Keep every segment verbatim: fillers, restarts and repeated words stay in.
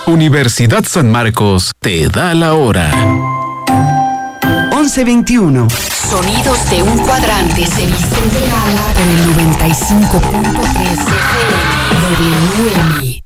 Universidad San Marcos te da la hora. once veintiuno. Sonidos de un cuadrante se visten de gala por el noventa y cinco punto tres W M.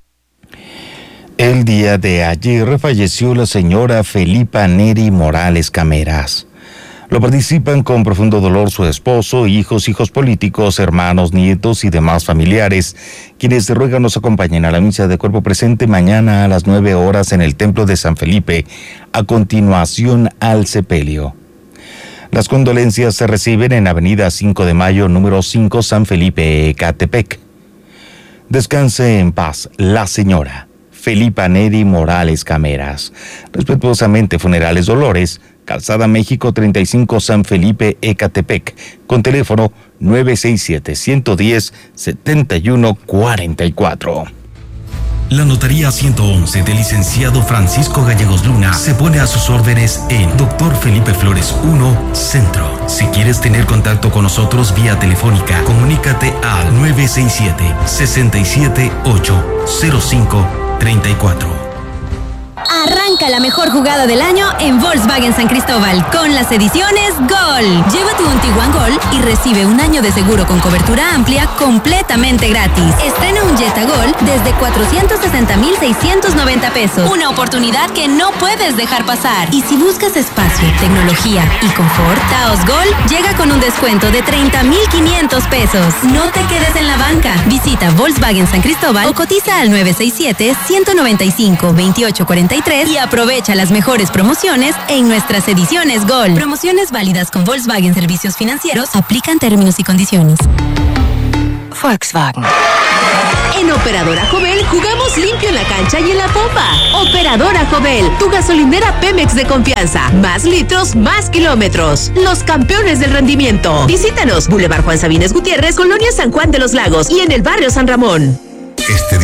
El día de ayer falleció la señora Felipa Neri Morales Cameras. Lo participan con profundo dolor su esposo, hijos, hijos políticos, hermanos, nietos y demás familiares, quienes ruegan nos acompañen a la misa de cuerpo presente mañana a las nueve horas en el Templo de San Felipe, a continuación al sepelio. Las condolencias se reciben en Avenida cinco de Mayo, número cinco, San Felipe, Ecatepec. Descanse en paz la señora Felipa Neri Morales Cameras. Respetuosamente, Funerales Dolores, Calzada México treinta y cinco, San Felipe, Ecatepec, con teléfono nueve seis siete, uno uno cero, siete uno cuatro cuatro. La Notaría ciento once del licenciado Francisco Gallegos Luna se pone a sus órdenes en Doctor Felipe Flores uno, Centro. Si quieres tener contacto con nosotros vía telefónica, comunícate al nueve seis siete, seis siete ocho, cero cinco tres cuatro. Arranca la mejor jugada del año en Volkswagen San Cristóbal con las ediciones Gol. Llévate un Tiguan Gol y recibe un año de seguro con cobertura amplia completamente gratis. Estrena un Jetta Gol desde cuatrocientos sesenta mil seiscientos noventa pesos. Una oportunidad que no puedes dejar pasar. Y si buscas espacio, tecnología y confort, Taos Gol llega con un descuento de treinta mil quinientos pesos. No te quedes en la banca. Visita Volkswagen San Cristóbal o cotiza al nueve seis siete, uno nueve cinco, dos ocho cuatro tres y aprovecha las mejores promociones en nuestras ediciones Gol. Promociones válidas con Volkswagen Servicios Financieros. Aplican términos y condiciones. Volkswagen. En Operadora Jovel jugamos limpio en la cancha y en la pompa. Operadora Jovel, tu gasolinera Pemex de confianza. Más litros, más kilómetros. Los campeones del rendimiento. Visítanos, Boulevard Juan Sabines Gutiérrez, Colonia San Juan de los Lagos y en el barrio San Ramón. Este